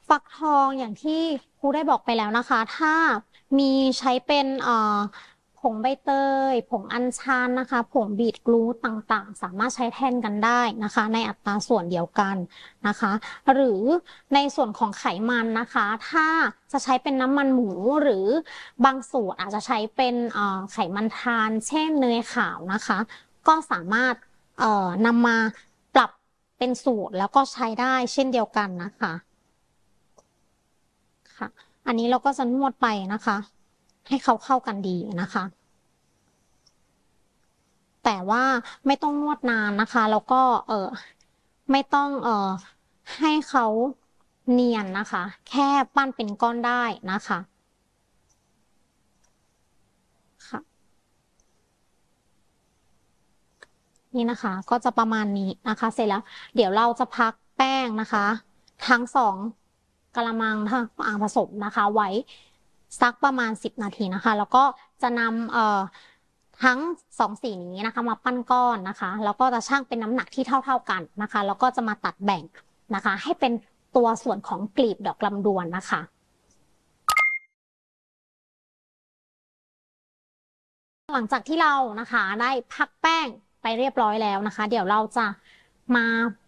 ฟักทองอย่างที่ครูได้บอกไปแล้วนะคะถ้ามีใช้เป็นผงใบเตยผงอัญชันนะคะผงบีทรูทต่างๆสามารถใช้แทนกันได้นะคะในอัตราส่วนเดียวกันนะคะหรือในส่วนของไขมันนะคะถ้าจะใช้เป็นน้ำมันหมูหรือบางสูตรอาจจะใช้เป็นไขมันทานเช่นเนยขาวนะคะก็สามารถนำมาปรับเป็นสูตรแล้วก็ใช้ได้เช่นเดียวกันนะคะ ค่ะอันนี้เราก็จะนวดไปนะคะให้เขาเข้ากันดีนะคะแต่ว่าไม่ต้องนวดนานนะคะแล้วก็ไม่ต้องให้เขาเนียนนะคะแค่ปั้นเป็นก้อนได้นะคะค่ะนี่นะคะก็จะประมาณนี้นะคะเสร็จแล้วเดี๋ยวเราจะพักแป้งนะคะทั้งสองกะละมังทั้งอ่างผสมนะคะไว้สักประมาณ10 นาทีนะคะแล้วก็จะนำทั้งสองสีนี้นะคะมาปั้นก้อนนะคะแล้วก็จะชั่งเป็นน้ำหนักที่เท่าๆกันนะคะแล้วก็จะมาตัดแบ่งนะคะให้เป็นตัวส่วนของกลีบดอกลำดวนนะคะหลังจากที่เรานะคะได้พักแป้งไปเรียบร้อยแล้วนะคะเดี๋ยวเราจะมา